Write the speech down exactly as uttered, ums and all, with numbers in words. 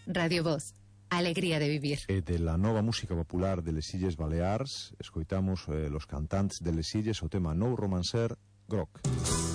Radio Voz, alegría de vivir. E de la nova música popular de les Illes Balears escoitamos eh, los cantantes de les Illes o tema Nou Romancer, Groc.